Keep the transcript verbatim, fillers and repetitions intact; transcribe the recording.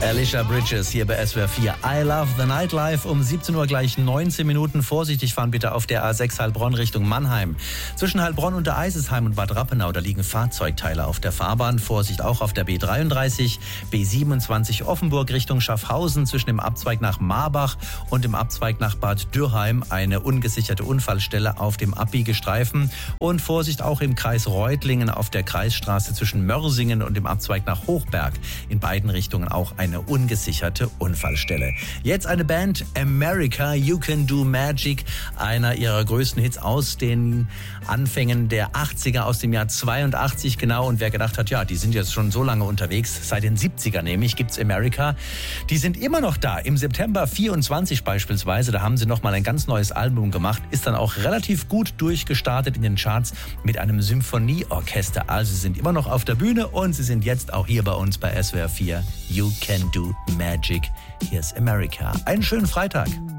Alicia Bridges hier bei S W R vier. I Love the Nightlife. Um siebzehn Uhr gleich neunzehn Minuten. Vorsichtig fahren bitte auf der A sechs Heilbronn Richtung Mannheim. Zwischen Heilbronn und der Eisesheim und Bad Rappenau, da liegen Fahrzeugteile auf der Fahrbahn. Vorsicht auch auf der B dreiunddreißig, B siebenundzwanzig Offenburg Richtung Schaffhausen. Zwischen dem Abzweig nach Marbach und dem Abzweig nach Bad Dürrheim eine ungesicherte Unfallstelle auf dem Abbiegestreifen. Und Vorsicht auch im Kreis Reutlingen auf der Kreisstraße zwischen Mörsingen und dem Abzweig nach Hochberg. In beiden Richtungen auch eine ungesicherte Unfallstelle. Jetzt eine Band, America, You Can Do Magic, einer ihrer größten Hits aus den Anfängen der achtziger, aus dem Jahr zweiundachtzig genau. Und wer gedacht hat, ja, die sind jetzt schon so lange unterwegs, seit den siebziger nämlich, gibt's America. Die sind immer noch da. Im September vierundzwanzig beispielsweise, da haben sie nochmal ein ganz neues Album gemacht, ist dann auch relativ gut durchgestartet in den Charts mit einem Symphonieorchester. Also sie sind immer noch auf der Bühne und sie sind jetzt auch hier bei uns bei S W R vier. You Can Do Magic. Here's America. Einen schönen Freitag.